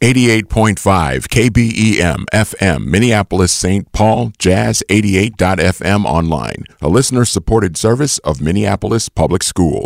88.5 KBEM FM, Minneapolis, St. Paul, Jazz 88.fm online, a listener-supported service of Minneapolis Public Schools.